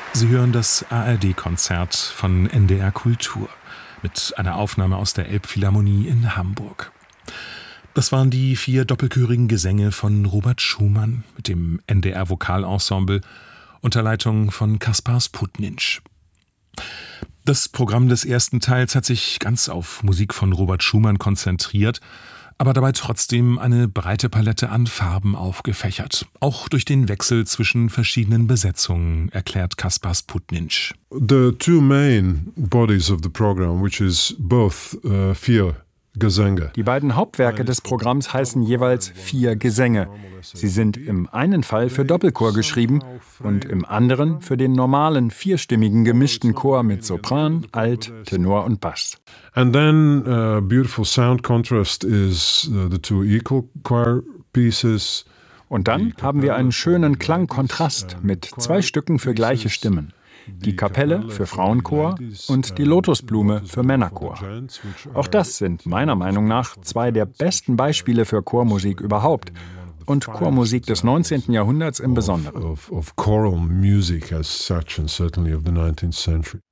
Sie hören das ARD-Konzert von NDR Kultur mit einer Aufnahme aus der Elbphilharmonie in Hamburg. Das waren die 4 doppelchörigen Gesänge von Robert Schumann mit dem NDR-Vokalensemble unter Leitung von Kaspar Sputnitsch. Das Programm des ersten Teils hat sich ganz auf Musik von Robert Schumann konzentriert, aber dabei trotzdem eine breite Palette an Farben aufgefächert. Auch durch den Wechsel zwischen verschiedenen Besetzungen, erklärt Kaspar Sputnitsch. The two main bodies of the program, which is both 4 Gesänge. Die beiden Hauptwerke des Programms heißen jeweils 4 Gesänge. Sie sind im einen Fall für Doppelchor geschrieben und im anderen für den normalen 4-stimmigen gemischten Chor mit Sopran, Alt, Tenor und Bass. And then beautiful sound contrast is the 2 equal choir pieces. Und dann haben wir einen schönen Klangkontrast mit 2 Stücken für gleiche Stimmen. Die Kapelle für Frauenchor und die Lotusblume für Männerchor. Auch das sind meiner Meinung nach 2 der besten Beispiele für Chormusik überhaupt und Chormusik des 19. Jahrhunderts im Besonderen. Of choral music as such and certainly of the 19th century.